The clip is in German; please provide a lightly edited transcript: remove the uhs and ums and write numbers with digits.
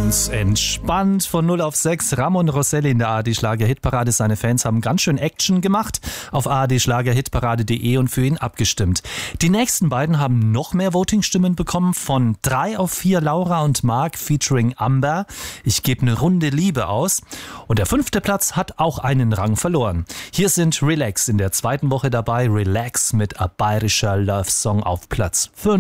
Ganz entspannt von 0 auf 6. Ramon Rosselli in der ARD-Schlager-Hitparade. Seine Fans haben ganz schön Action gemacht auf ardschlagerhitparade.de und für ihn abgestimmt. Die nächsten beiden haben noch mehr Voting-Stimmen bekommen. Von 3 auf 4 Laura und Marc featuring Amber. Ich gebe eine Runde Liebe aus. Und der 5. Platz hat auch einen Rang verloren. Hier sind Relax in der 2. Woche dabei. Relax mit A Bayerischer Love Song auf Platz 5.